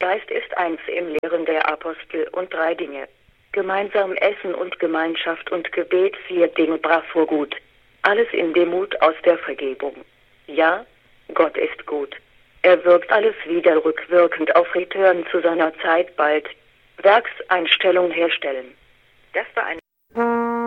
Geist ist eins im Lehren der Apostel und 3 Dinge. Gemeinsam Essen und Gemeinschaft und Gebet, 4 Dinge Bravour gut. Alles in Demut aus der Vergebung. Ja, Gott ist gut. Er wirkt alles wieder rückwirkend auf Return zu seiner Zeit bald. Werkseinstellung herstellen. Das war ein